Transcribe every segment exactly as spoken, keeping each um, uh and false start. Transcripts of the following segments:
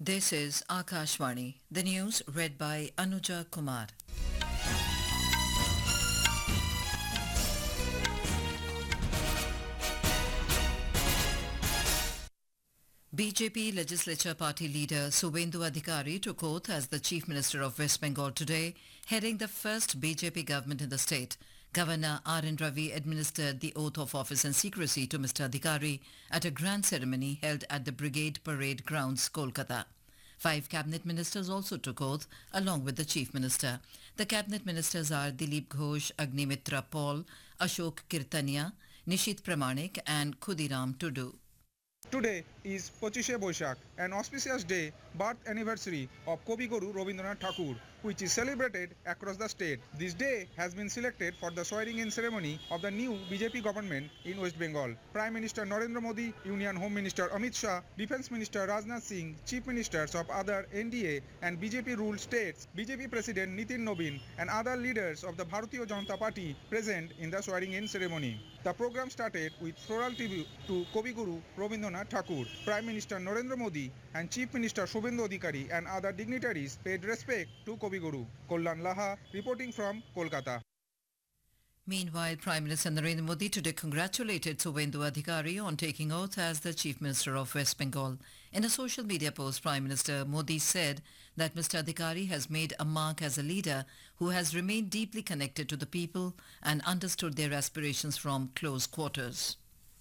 This is Akashvani. The news read by Anuja Kumar. B J P Legislature Party leader Suvendu Adhikari took oath as the Chief Minister of West Bengal today, heading the first B J P government in the state. Governor R N Ravi administered the oath of office in secrecy to Mister Adhikari at a grand ceremony held at the Brigade Parade Grounds, Kolkata. Five cabinet ministers also took oath along with the chief minister. The cabinet ministers are Dilip Ghosh, Agnimitra Paul, Ashok Kirtania, Nishit Pramanik and Khudiram Tudu. Today is Pochishe Boishak, an auspicious day, birth anniversary of Kavi Guru Rabindranath Thakur, which is celebrated across the state. This day has been selected for the swearing-in ceremony of the new B J P government in West Bengal. Prime Minister Narendra Modi, Union Home Minister Amit Shah, Defence Minister Rajnath Singh, Chief Ministers of other N D A and B J P-ruled states, B J P President Nitin Nobin and other leaders of the Bharatiya Janata Party present in the swearing-in ceremony. The program started with floral tribute to Kavi Guru Rabindranath Thakur. Prime Minister Narendra Modi and Chief Minister Suvendu Adhikari and other dignitaries paid respect to Kavi Guru. Kollan Laha reporting from Kolkata. Meanwhile, Prime Minister Narendra Modi today congratulated Suvendu Adhikari on taking oath as the Chief Minister of West Bengal. In a social media post, Prime Minister Modi said that Mister Adhikari has made a mark as a leader who has remained deeply connected to the people and understood their aspirations from close quarters.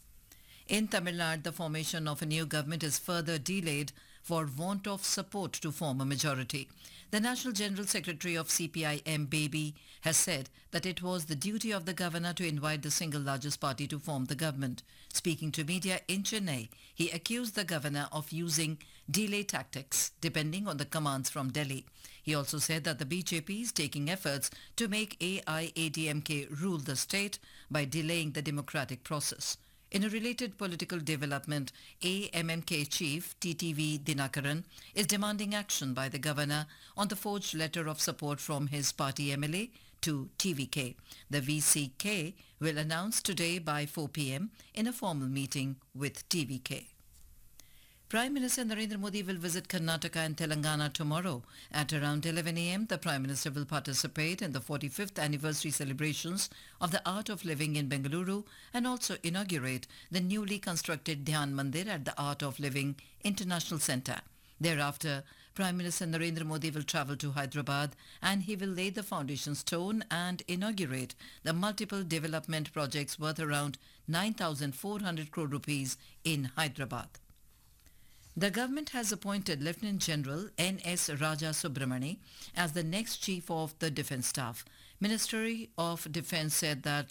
In Tamil Nadu, the formation of a new government is further delayed for want of support to form a majority. The National General Secretary of C P I M, Baby, has said that it was the duty of the governor to invite the single largest party to form the government. Speaking to media in Chennai, he accused the governor of using delay tactics, depending on the commands from Delhi. He also said that the B J P is taking efforts to make A I A D M K rule the state by delaying the democratic process. In a related political development, A M M K chief T T V Dinakaran is demanding action by the governor on the forged letter of support from his party M L A to T V K. The V C K will announce today by four p m in a formal meeting with T V K. Prime Minister Narendra Modi will visit Karnataka and Telangana tomorrow. At around eleven a m, the Prime Minister will participate in the forty-fifth anniversary celebrations of the Art of Living in Bengaluru and also inaugurate the newly constructed Dhyan Mandir at the Art of Living International Centre. Thereafter, Prime Minister Narendra Modi will travel to Hyderabad and he will lay the foundation stone and inaugurate the multiple development projects worth around nine thousand four hundred crore rupees in Hyderabad. The government has appointed Lieutenant General N S Raja Subramani as the next Chief of the Defence Staff. Ministry of Defence said that